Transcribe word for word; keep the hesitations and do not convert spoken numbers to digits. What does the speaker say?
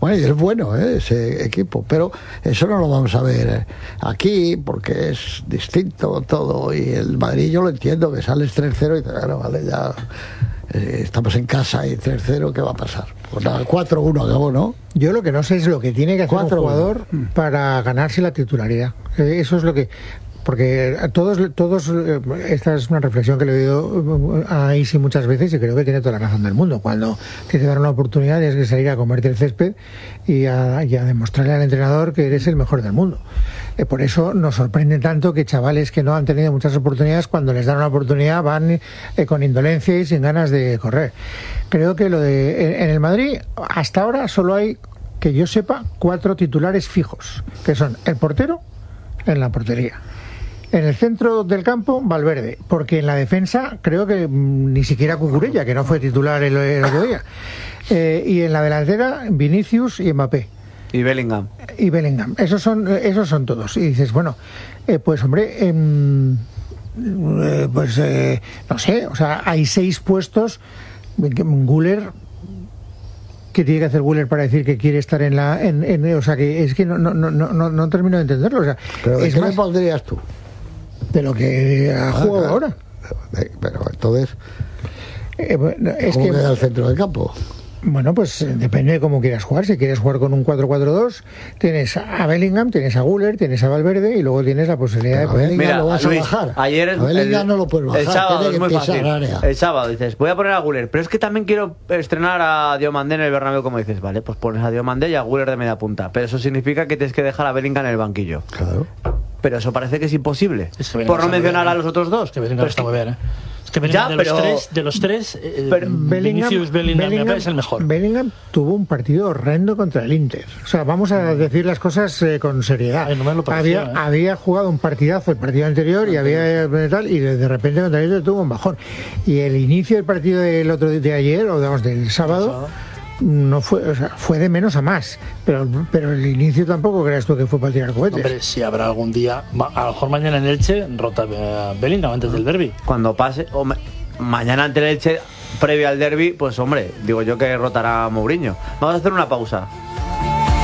Bueno, y es bueno, ¿eh? Ese equipo, pero eso no lo vamos a ver aquí porque es distinto todo. Y el Madrid yo lo entiendo, que sales tres cero y te bueno, vale, ya eh, estamos en casa y tres cero, ¿qué va a pasar? Pues nada, cuatro uno acabó, ¿no? Yo lo que no sé es lo que tiene que hacer un jugador uno. para ganarse la titularidad. Eso es lo que... Porque todos, todos, esta es una reflexión que le he oído a Isi muchas veces y creo que tiene toda la razón del mundo. Cuando te dan una oportunidad tienes que salir a comerte el césped y a, y a demostrarle al entrenador que eres el mejor del mundo. Eh, por eso nos sorprende tanto que chavales que no han tenido muchas oportunidades, cuando les dan una oportunidad van eh, con indolencia y sin ganas de correr. Creo que lo de en el Madrid hasta ahora solo hay, que yo sepa, cuatro titulares fijos, que son el portero en la portería. En el centro del campo, Valverde, porque en la defensa creo que mmm, ni siquiera Cucurella, que no fue titular el, el otro día. Eh, y en la delantera, Vinicius y Mbappé. Y Bellingham. Y Bellingham. Esos son, esos son todos. Y dices, bueno, eh, pues hombre, eh, eh, pues eh, no sé, o sea, hay seis puestos. Güler, ¿qué tiene que hacer Güler para decir que quiere estar en la... En, en, o sea, que es que no, no, no, no, no termino de entenderlo. O sea, ¿pero de es qué más, le pondrías tú? De lo que ha jugado ah, ahora. Pero, pero entonces, eh, bueno, es ¿cómo que, queda el centro del campo? Bueno, pues eh, depende de cómo quieras jugar. Si quieres jugar con un cuatro cuatro dos, tienes a Bellingham, tienes a Güler, tienes a Valverde y luego tienes la posibilidad pero de... Bellingham Mira, lo vas Luis, a bajar. Ayer el, a Bellingham el, no lo puedes bajar. El sábado tiene es muy que pisar fácil. área. El sábado dices, voy a poner a Güler, pero es que también quiero estrenar a Diomandé en el Bernabéu, como dices, vale, pues pones a Diomandé y a Güler de media punta. Pero eso significa que tienes que dejar a Bellingham en el banquillo. Claro. Pero eso parece que es imposible. Es que por no mencionar bien, a los otros dos. Es que Bellingham está muy bien, ¿eh? Es que Bellingham, ya, de, pero... los tres, de los tres, eh, pero Bellingham, Vinicius, Bellingham, Bellingham es el mejor. Bellingham tuvo un partido horrendo contra el Inter. O sea, vamos a decir las cosas eh, con seriedad. Ay, no me lo pareció, había, ¿eh? había jugado un partidazo el partido anterior y había eh, tal y de, de repente contra el Inter tuvo un bajón. Y el inicio del partido del otro de ayer, o digamos del sábado, sábado. no fue, o sea, fue de menos a más, pero pero el inicio tampoco creas tú que fue para tirar cohetes. Hombre, si habrá algún día, a lo mejor mañana en Elche rota Bellingham antes del derbi. Cuando pase, o ma- mañana ante el Elche, previo al derbi, pues hombre, digo yo que rotará Mourinho. Vamos a hacer una pausa.